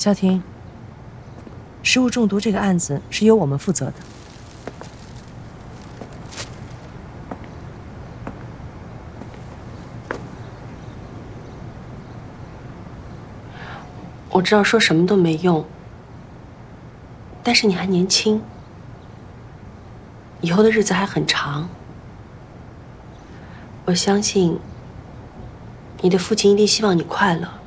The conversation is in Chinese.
萧婷，食物中毒这个案子是由我们负责的。 我知道说什么都没用，但是你还年轻，以后的日子还很长。我相信你的父亲一定希望你快乐。